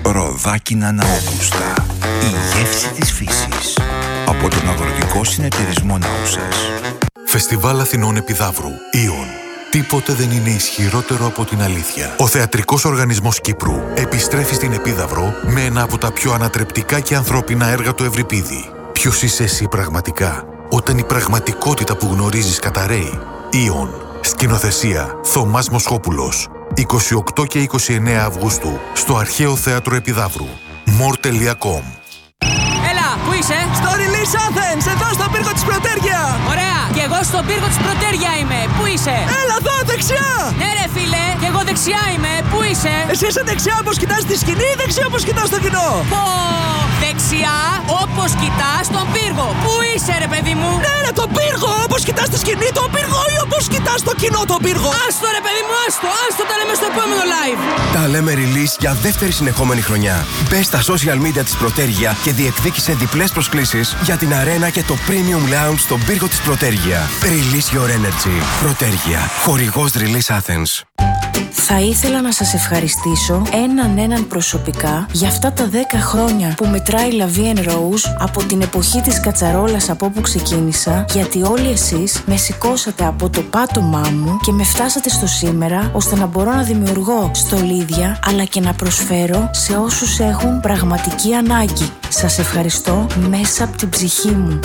Ροδάκινα Ναόγουστα. Η γεύση της φύσης. Από τον Αγροτικό Συνεταιρισμό Ναούσας. Φεστιβάλ Αθηνών Επιδαύρου. Ιον. Τίποτε δεν είναι ισχυρότερο από την αλήθεια. Ο Θεατρικός Οργανισμός Κύπρου επιστρέφει στην Επίδαυρο με ένα από τα πιο ανατρεπτικά και ανθρώπινα έργα του Ευρυπίδη. Ποιος είσαι εσύ πραγματικά, όταν η πραγματικότητα που γνωρίζεις καταραίει? Ιον. Σκηνοθεσία Θωμάς Μοσχόπουλος. 28 και 29 Αυγούστου στο Αρχαίο Θέατρο Επιδαύρου. more.com. Έλα, πού είσαι? Στο Release Athens, εδώ στον πύργο της Πρωτέρια. Ωραία, και εγώ στον πύργο της Πρωτέρια είμαι. Πού είσαι? Έλα εδώ, δεξιά. Ναι ρε φίλε, και εγώ δεξιά είμαι. Πού είσαι? Εσύ είσαι δεξιά όπως κοιτάς τη σκηνή ή δεξιά όπως κοιτάς το κοινό? Πω, δεξιά όπως κοιτάς τον πύργο. Πού είσαι ρε παιδί μου? Ναι ρε, τον πύργο, όπως κοιτάς τη σκηνή τον πύργο ή όπως κοιτάς το κοινό τον πύργο? Άστο ρε παιδί μου, άστο, τα λέμε στο επόμενο live. Τα λέμε release για δεύτερη συνεχόμενη χρονιά. Μπες στα social media της Πρωτέρια και διεκδίκησε διπλές προσκλήσεις για την αρένα και το Premium Lounge στον πύργο της Πρωτέρια. Release your energy. Πρωτέρια. Χορηγός Release Athens. Θα ήθελα να σας ευχαριστήσω έναν προσωπικά για αυτά τα 10 χρόνια που μετράει La Vie en Rose από την εποχή της κατσαρόλας από όπου ξεκίνησα, γιατί όλοι εσείς με σηκώσατε από το πάτωμά μου και με φτάσατε στο σήμερα, ώστε να μπορώ να δημιουργώ στολίδια αλλά και να προσφέρω σε όσους έχουν πραγματική ανάγκη. Σας ευχαριστώ μέσα από την ψυχή μου.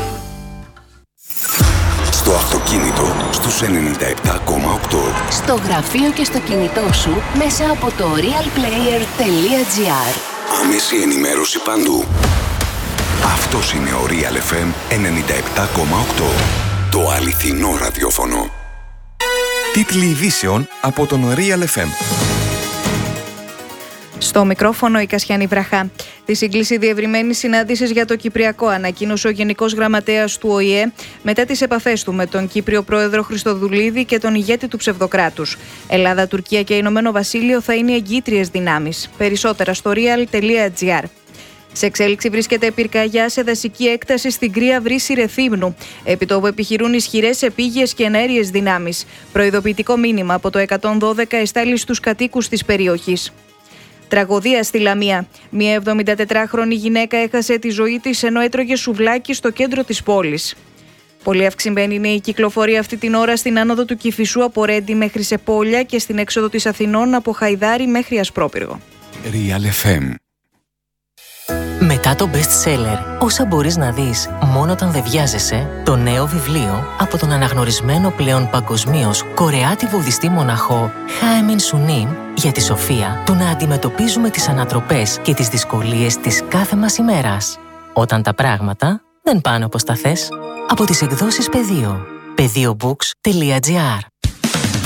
Στο αυτοκίνητο στους 97,8. Στο γραφείο και στο κινητό σου μέσα από το realplayer.gr. Άμεση ενημέρωση παντού. Αυτός είναι ο Real FM 97,8. Το αληθινό ραδιόφωνο. Τίτλοι ειδήσεων από τον Real FM. Στο μικρόφωνο η Κασιανή Βραχά. Τη σύγκληση διευρυμένης συνάντησης για το Κυπριακό ανακοίνωσε ο Γενικός Γραμματέας του ΟΗΕ μετά τις επαφές του με τον Κύπριο Πρόεδρο Χριστοδουλίδη και τον ηγέτη του ψευδοκράτους. Ελλάδα, Τουρκία και Ηνωμένο Βασίλειο θα είναι εγκύτριες δυνάμεις. Περισσότερα στο real.gr. Σε εξέλιξη βρίσκεται πυρκαγιά σε δασική έκταση στην Κρύα Βρύση Ρεθύμνου. Επιτόπου επιχειρούν ισχυρές επίγειες και ενέργειες δυνάμεις. Προειδοποιητικό μήνυμα από το 112 εστάλει στους κατοίκους της περιοχής. Τραγωδία στη Λαμία. Μια 74χρονη γυναίκα έχασε τη ζωή της ενώ έτρωγε σουβλάκι στο κέντρο της πόλης. Πολύ αυξημένη είναι η κυκλοφορία αυτή την ώρα στην άνοδο του Κηφισού από Ρέντι μέχρι Σεπόλια και στην έξοδο της Αθηνών από Χαϊδάρι μέχρι Ασπρόπυργο. Real FM. Μετά το best seller, όσα μπορείς να δεις μόνο όταν δεν βιάζεσαι, το νέο βιβλίο από τον αναγνωρισμένο πλέον παγκοσμίως Κορεάτη βουδιστή μοναχό Χάεμιν Σουνίμ για τη σοφία του να αντιμετωπίζουμε τις ανατροπές και τις δυσκολίες της κάθε μας ημέρας. Όταν τα πράγματα δεν πάνε όπως τα θες. Από τις εκδόσεις Πεδίο. Πεδίobooks.gr.